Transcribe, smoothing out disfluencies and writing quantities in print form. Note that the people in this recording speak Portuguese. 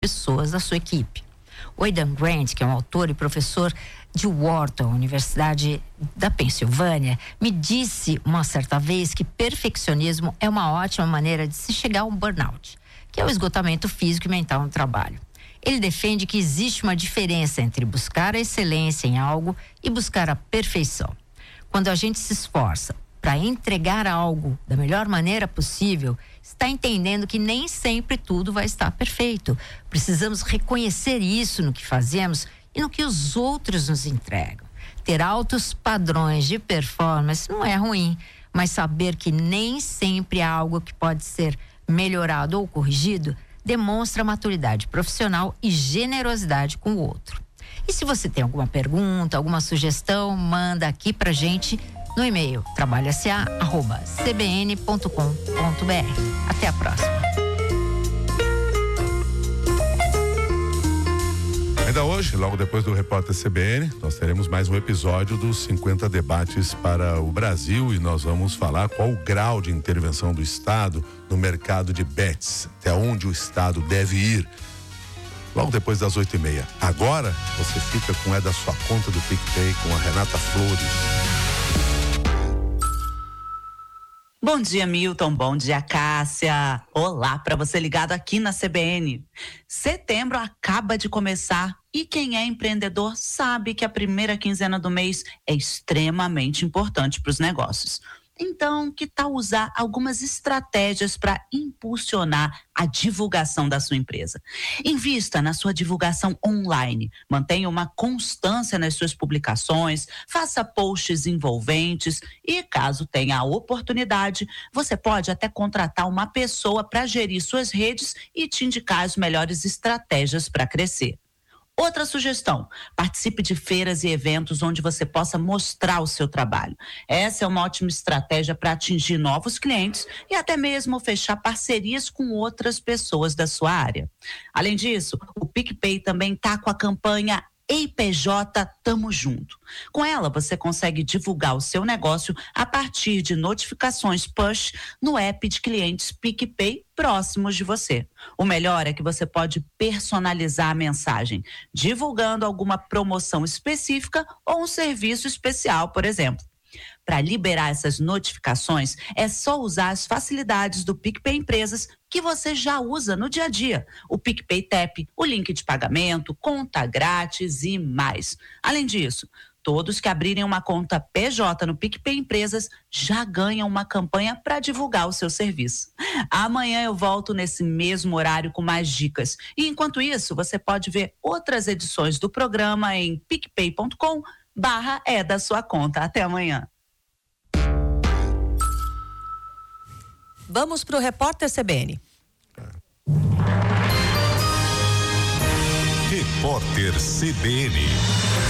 pessoas da sua equipe. O Aidan Grant, que é um autor e professor de Wharton, Universidade da Pensilvânia, me disse uma certa vez que perfeccionismo é uma ótima maneira de se chegar a um burnout, que é o esgotamento físico e mental no trabalho. Ele defende que existe uma diferença entre buscar a excelência em algo e buscar a perfeição. Quando a gente se esforça para entregar algo da melhor maneira possível, está entendendo que nem sempre tudo vai estar perfeito. Precisamos reconhecer isso no que fazemos e no que os outros nos entregam. Ter altos padrões de performance não é ruim, mas saber que nem sempre há algo que pode ser melhorado ou corrigido demonstra maturidade profissional e generosidade com o outro. E se você tem alguma pergunta, alguma sugestão, manda aqui pra gente no e-mail trabalhosa@cbn.com.br. Até a próxima. Ainda hoje, logo depois do Repórter CBN, nós teremos mais um episódio dos 50 debates para o Brasil e nós vamos falar qual o grau de intervenção do Estado no mercado de bets, até onde o Estado deve ir. Logo depois das 8h30. Agora, você fica com da sua conta do PicPay com a Renata Flores. Bom dia, Milton. Bom dia, Cássia. Olá para você ligado aqui na CBN. Setembro acaba de começar e quem é empreendedor sabe que a primeira quinzena do mês é extremamente importante para os negócios. Então, que tal usar algumas estratégias para impulsionar a divulgação da sua empresa? Invista na sua divulgação online, mantenha uma constância nas suas publicações, faça posts envolventes e, caso tenha a oportunidade, você pode até contratar uma pessoa para gerir suas redes e te indicar as melhores estratégias para crescer. Outra sugestão, participe de feiras e eventos onde você possa mostrar o seu trabalho. Essa é uma ótima estratégia para atingir novos clientes e até mesmo fechar parcerias com outras pessoas da sua área. Além disso, o PicPay também está com a campanha Ei PJ, tamo junto. Com ela, você consegue divulgar o seu negócio a partir de notificações push no app de clientes PicPay próximos de você. O melhor é que você pode personalizar a mensagem, divulgando alguma promoção específica ou um serviço especial, por exemplo. Para liberar essas notificações, é só usar as facilidades do PicPay Empresas que você já usa no dia a dia. O PicPay Tap, o link de pagamento, conta grátis e mais. Além disso, todos que abrirem uma conta PJ no PicPay Empresas já ganham uma campanha para divulgar o seu serviço. Amanhã eu volto nesse mesmo horário com mais dicas. E enquanto isso, você pode ver outras edições do programa em picpay.com/é da sua conta. Até amanhã. Vamos para o Repórter CBN. Repórter CBN.